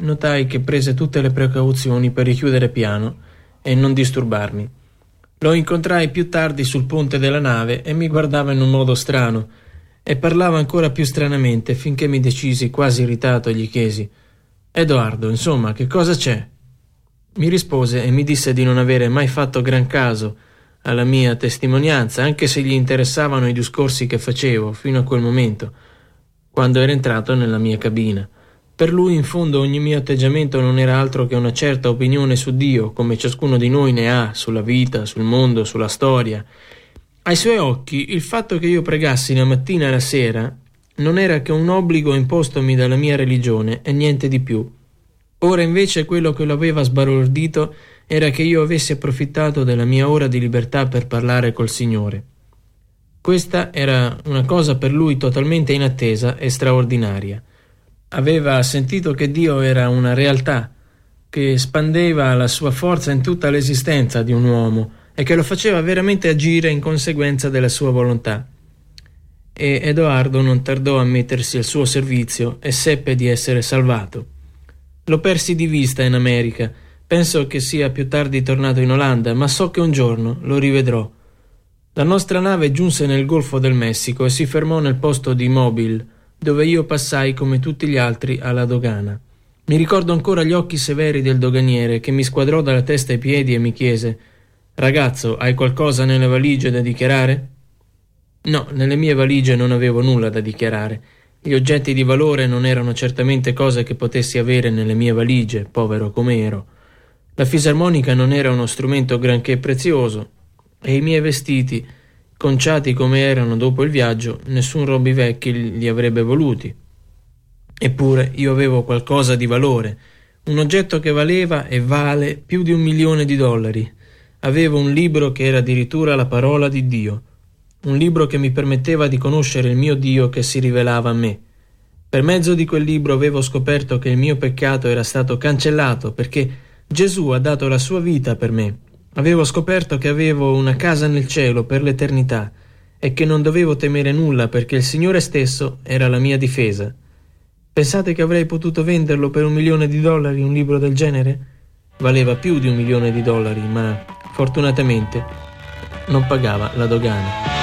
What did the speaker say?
notai che prese tutte le precauzioni per richiudere piano e non disturbarmi. Lo incontrai più tardi sul ponte della nave e mi guardava in un modo strano e parlava ancora più stranamente finché mi decisi, quasi irritato, e gli chiesi: «Edoardo, insomma, che cosa c'è?» Mi rispose e mi disse di non avere mai fatto gran caso alla mia testimonianza, anche se gli interessavano i discorsi che facevo fino a quel momento, quando era entrato nella mia cabina. Per lui, in fondo, ogni mio atteggiamento non era altro che una certa opinione su Dio, come ciascuno di noi ne ha sulla vita, sul mondo, sulla storia. Ai suoi occhi, il fatto che io pregassi la mattina e la sera non era che un obbligo impostomi dalla mia religione e niente di più. Ora invece quello che lo aveva sbalordito era che io avessi approfittato della mia ora di libertà per parlare col Signore. Questa era una cosa per lui totalmente inattesa e straordinaria. Aveva sentito che Dio era una realtà, che espandeva la sua forza in tutta l'esistenza di un uomo e che lo faceva veramente agire in conseguenza della sua volontà. E Edoardo non tardò a mettersi al suo servizio e seppe di essere salvato. Lo persi di vista in America. Penso che sia più tardi tornato in Olanda, ma so che un giorno lo rivedrò. La nostra nave giunse nel Golfo del Messico e si fermò nel posto di Mobile, dove io passai come tutti gli altri alla dogana. Mi ricordo ancora gli occhi severi del doganiere che mi squadrò dalla testa ai piedi e mi chiese: «Ragazzo, hai qualcosa nelle valigie da dichiarare?» No, nelle mie valigie non avevo nulla da dichiarare. Gli oggetti di valore non erano certamente cose che potessi avere nelle mie valigie, povero come ero. La fisarmonica non era uno strumento granché prezioso e i miei vestiti, conciati come erano dopo il viaggio, nessun rompivecchi li avrebbe voluti. Eppure io avevo qualcosa di valore, un oggetto che valeva e vale più di $1 milione. Avevo un libro che era addirittura la parola di Dio. Un libro che mi permetteva di conoscere il mio Dio che si rivelava a me. Per mezzo di quel libro avevo scoperto che il mio peccato era stato cancellato perché Gesù ha dato la sua vita per me. Avevo scoperto che avevo una casa nel cielo per l'eternità e che non dovevo temere nulla perché il Signore stesso era la mia difesa. Pensate che avrei potuto venderlo per $1 milione, un libro del genere? Valeva più di $1 milione, ma fortunatamente non pagava la dogana.